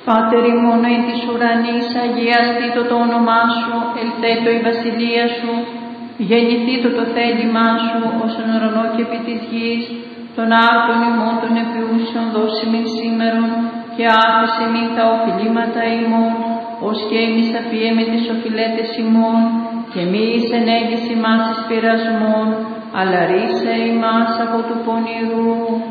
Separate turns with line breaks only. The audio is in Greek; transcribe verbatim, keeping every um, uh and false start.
Πάτερ ημών εν της ουρανής, αγιαστήτω το όνομά σου, ελθέτω η βασιλεία σου, γεννηθήτω το θέλημά σου, ως εν ουρανό και επί της γης, των άρτων ημών των επιούσεων δώσιμην σήμερον, και άφησε μην τα οφειλήματα ημών, ως και εμείς αφιέμε τις οφειλέτες ημών, και μη εις ενέγγιση μας εις πειρασμόν, αλλά ρίσε ημάς από του πονηρού.